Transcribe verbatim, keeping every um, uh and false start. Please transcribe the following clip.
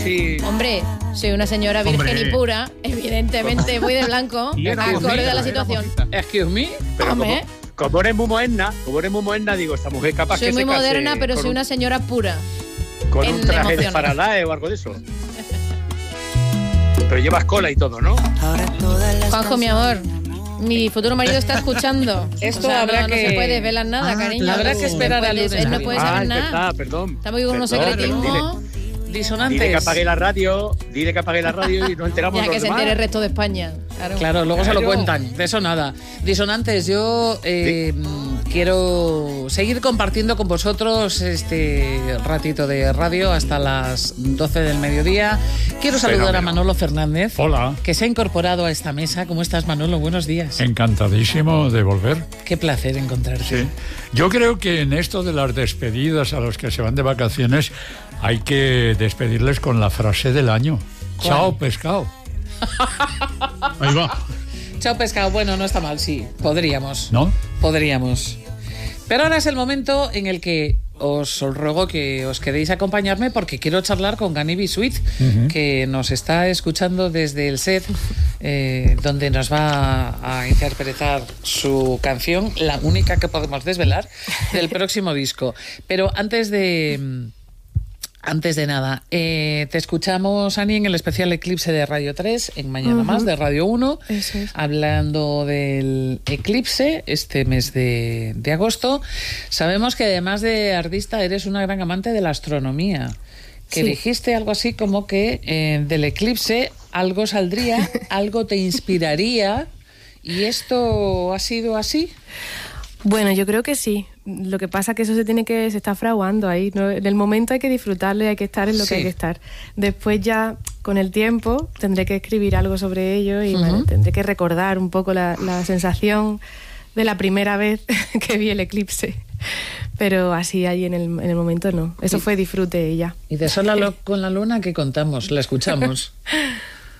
Sí. Hombre, soy una señora virgen Hombre. y pura, evidentemente voy de blanco, Y era acorde a la bonita, situación. Excuse me. Pero como, Hombre, como eres muy moderna, como eres muy moderna, digo, esta mujer capaz soy que muy se case moderna, pero con soy un- una señora pura. con en un traje de emociones. Faraday o algo de eso. Pero llevas cola y todo, ¿no? Juanjo, mi amor, mi futuro marido está escuchando. Esto O sea, habrá no, no que- se puede desvelar nada, Ah, cariño. claro. Habrá que esperar No al puedes- lunes, Él no Javi. puede ah, saber es nada. verdad, perdón. Estamos con unos Perdón, secretismos. Dile, Disonantes. dile que apague la radio, dile que apague la radio y nos enteramos Ya los que se demás. entere el resto de España. Claro. Claro, luego se lo Claro. cuentan, de eso nada. Disonantes, yo eh, quiero seguir compartiendo con vosotros este ratito de radio hasta las doce del mediodía. Quiero saludar Fenómeno. a Manolo Fernández, Hola. que se ha incorporado a esta mesa. ¿Cómo estás, Manolo? Buenos días. Encantadísimo de volver. Qué placer encontrarte. Sí. Yo creo que en esto de las despedidas a los que se van de vacaciones hay que despedirles con la frase del año. ¿Cuál? Chao, pescado. Ahí va. Chao, pescado. Bueno, no está mal, sí. Podríamos. ¿No? Podríamos. Pero ahora es el momento en el que os ruego que os quedéis a acompañarme porque quiero charlar con Gani Bisuit, Ujú. que nos está escuchando desde el set, eh, donde nos va a interpretar su canción, la única que podemos desvelar, del próximo disco. Pero antes de... Antes de nada, eh, te escuchamos, Ani, en el especial Eclipse de Radio tres, en Mañana Ujú. Más, de Radio uno, Eso es. hablando del eclipse este mes de, de agosto. Sabemos que además de artista eres una gran amante de la astronomía, que Sí. dijiste algo así como que eh, del eclipse algo saldría, algo te inspiraría, y esto ha sido así. Bueno, yo creo que sí. Lo que pasa es que eso se tiene que se está fraguando ahí, ¿no? En el momento hay que disfrutarlo y hay que estar en lo Sí. que hay que estar. Después ya, con el tiempo, tendré que escribir algo sobre ello y Ujú. bueno, tendré que recordar un poco la, la sensación de la primera vez que vi el eclipse. Pero así ahí en el, en el momento no. Eso fue disfrute y ya. Y de Sola lo- con la luna, ¿qué contamos? La escuchamos.